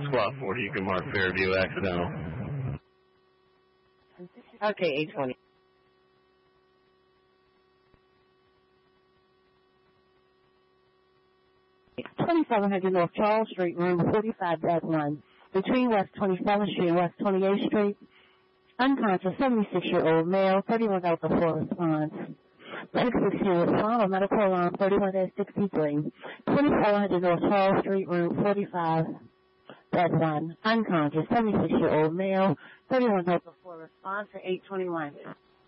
Squad 40, you can mark Fairview accidental. Okay, 820. 2700 North Charles Street, room 45-1. Between West 27th Street and West 28th Street. Unconscious, 76-year-old male, 31 Delta 4 response. 660 respond on medical alarm 31-63. 2400 North Charles Street, room 45-1. Unconscious, 76-year-old male, 31 Delta 4 response to 821.